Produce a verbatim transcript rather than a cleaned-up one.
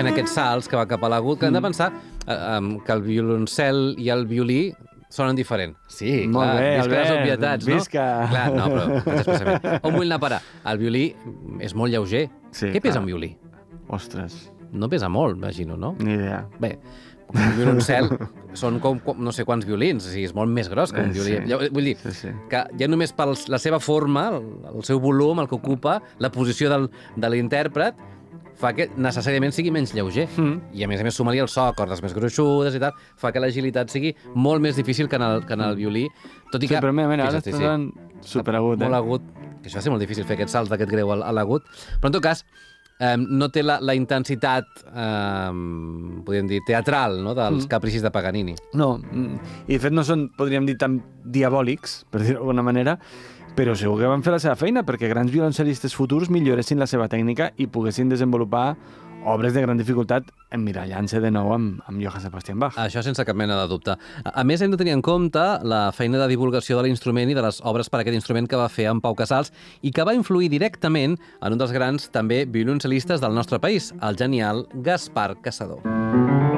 fent aquests salts que va cap a l'agut, que hem de pensar eh, que el violoncel i el violí sonen diferent. Sí, Molt clar, bé, visca Albert, les obvietats, no? visca. Clar, no, però faig expressament. On vull anar a parar? El violí és molt lleuger. Sí, Què pesa clar. un violí? Ostres, No pesa molt, imagino, no? ni idea. Bé, un violoncel són com, com no sé quants violins, o sigui, és molt més gros que un Eh, violí. sí. Ja, vull dir, Sí, sí. que ja només per la seva forma, el, el seu volum, el que ocupa, la posició del, de l'intèrpret, fa que necessàriament sigui menys lleuger. Mm. I a més a més sumar-hi el so, cordes més gruixudes i tal, fa que l'agilitat sigui molt més difícil que en el, que en el violí. Tot i Sí, que... però mira, mira, ara Fixa't, estàs en superagut, eh? Molt agut. Que això va ser molt difícil fer aquests salts d'aquest greu a l'agut. Però en tot cas, eh, no té la, la intensitat, eh, podríem dir, teatral, no?, dels Mm. capricis de Paganini. No, mm, i de fet no són, podríem dir, tan diabòlics, per dir-ho d'alguna manera, però segur que van fer la seva feina perquè grans violoncelistes futurs milloressin la seva tècnica i poguessin desenvolupar obres de gran dificultat emmirallant-se de nou amb, amb Johann Sebastian Bach. Això sense cap mena de dubte. A, a més, hem de tenir en compte la feina de divulgació de l'instrument i de les obres per a aquest instrument que va fer en Pau Casals i que va influir directament en un dels grans, també, violoncelistes del nostre país, el genial Gaspar Cassadó.